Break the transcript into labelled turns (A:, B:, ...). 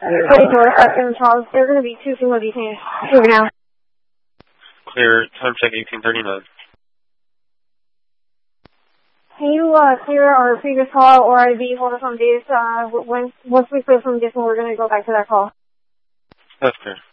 A: Charles, there are going to be 2 female detainees. Over now.
B: Clear. Time check 1839.
A: Can you clear our previous call or IV, hold us on days? Once we clear from this one, we're going to go back to that call.
B: That's clear.